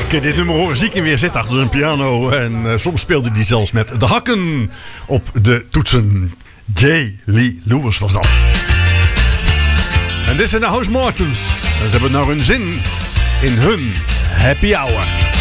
Kun je dit nummer horen? Ziek en weer zit achter zijn piano. En soms speelde hij zelfs met de hakken op de toetsen. J. Lee Lewis was dat. En dit zijn de House Martins. En ze hebben nou hun zin in hun happy hour.